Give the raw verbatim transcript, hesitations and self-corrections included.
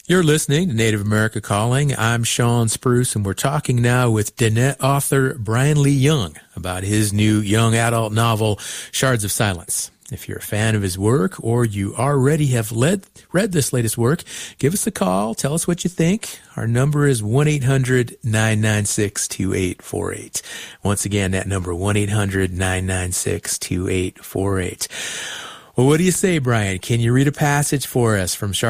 You're listening to Native America Calling. I'm Sean Spruce, and we're talking now with Diné author Brian Lee Young about his new young adult novel, Shards of Silence. If you're a fan of his work or you already have led, read this latest work, give us a call. Tell us what you think. Our number is one eight hundred nine nine six two eight four eight. Once again, that number, one eight hundred nine nine six two eight four eight. Well, what do you say, Brian? Can you read a passage for us from Shards